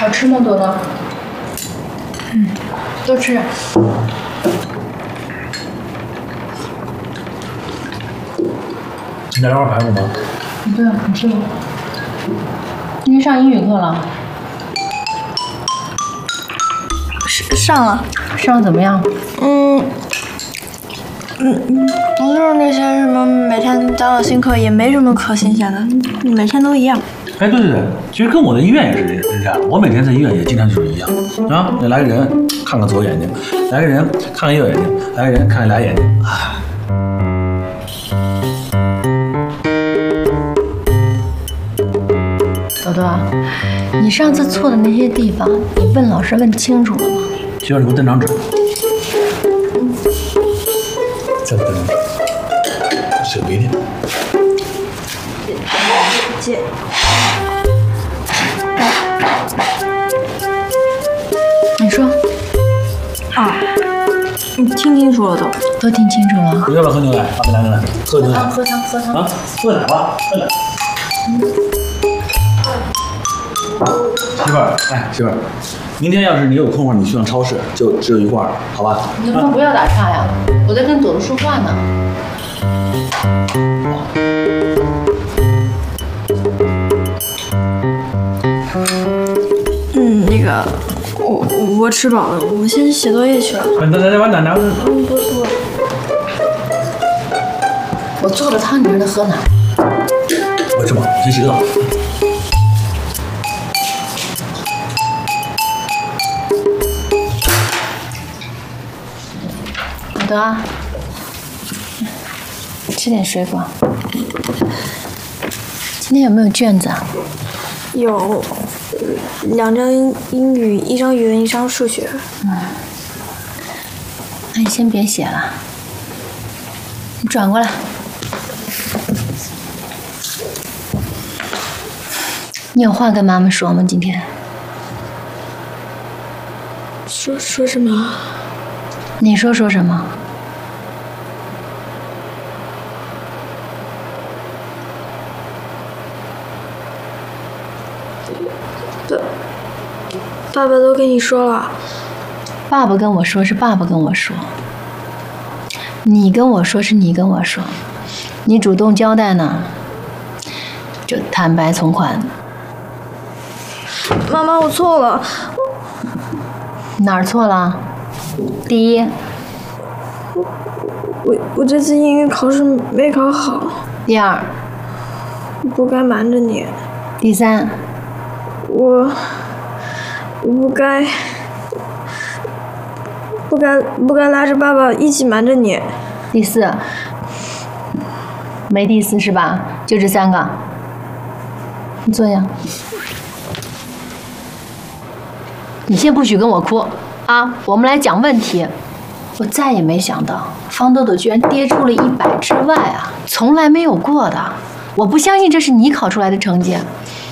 好吃吗，朵朵？多吃。 你来碗排骨吗？ 对，你吃吧。今天上英语课了？ 上了。 上的怎么样？ 不就是那些什么每天教的新课，也没什么可新鲜的，每天都一样。 哎，对对对，其实跟我的医院也是这样，我每天在医院也经常就是一样啊，来个人看看左眼睛，来个人看看右眼睛，来个人看看俩眼睛，啊。 朵朵，你上次错的那些地方，你问老师问清楚了吗？ 需要你给我登张纸。再不登张纸，水给你。 姐。 你说。 啊，你听清楚了都听清楚了。 要不要喝牛奶？把来牛奶，喝牛奶。 喝汤，喝汤。 啊，喝奶吧，喝奶。媳妇儿，哎，媳妇儿，明天要是你有空话，你去趟超市，就只有一罐，好吧？ 你能不能不要打岔呀？我在跟朵朵说话呢。 那个，我吃饱了，我先写作业去了。 拿。 不。 我做了汤，你让他喝奶。 我吃饱，先洗个澡。 好的，吃点水果。今天有没有卷子啊？ 有2张英语，1张语文，1张数学。 那你先别写了，你转过来。你有话跟妈妈说吗？今天？ 说什么？ 你说什么？ 爸爸都跟你说了。 爸爸跟我说是爸爸跟我说，你跟我说是你跟我说，你主动交代呢，就坦白从宽。 妈妈，我错了。 哪儿错了？第一， 我这次英语考试没考好。 第二， 不该瞒着你。 第三， 我不该拉着爸爸一起瞒着你。 第四，没第四是吧？就这3个。你坐下。你先不许跟我哭啊！我们来讲问题。我再也没想到方豆豆居然跌出了100之外啊，从来没有过的。我不相信这是你考出来的成绩。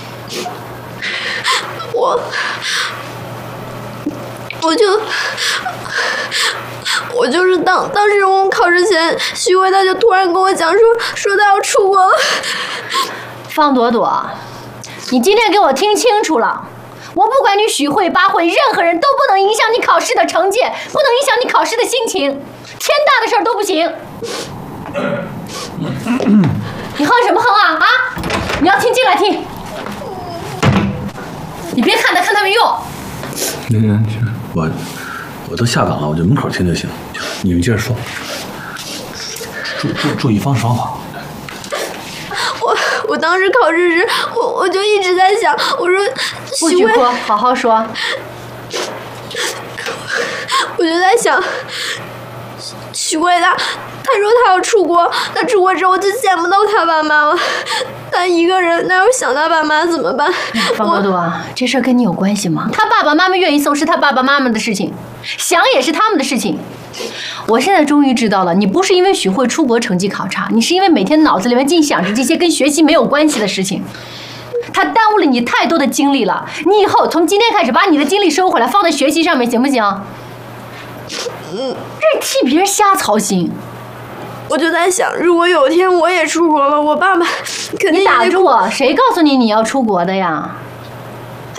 我就是当时我们考试前，徐慧他就突然跟我讲说他要出国了。 方朵朵，你今天给我听清楚了，我不管你许慧、八慧，任何人都不能影响你考试的成绩，不能影响你考试的心情，天大的事儿都不行。你哼什么哼啊？你要听进来听，你别看他没用。 我都下岗了，我就门口听就行。你们接着说，注意方式方法。 我当时考试时，我就一直在想，我说不许哭，好好说。 我就在想，许慧他说他要出国，那出国之后就见不到他爸妈了。他一个人哪有想他爸妈怎么办？ 方朵朵，这事儿跟你有关系吗？他爸爸妈妈愿意送是他爸爸妈妈的事情，想也是他们的事情。我现在终于知道了，你不是因为许慧出国成绩考差，你是因为每天脑子里面净想着这些跟学习没有关系的事情。他耽误了你太多的精力了，你以后从今天开始把你的精力收回来，放在学习上面，行不行？这替别人瞎操心。 我就在想，如果有一天我也出国了，我爸爸肯定…… 你打住我！谁告诉你要出国的呀？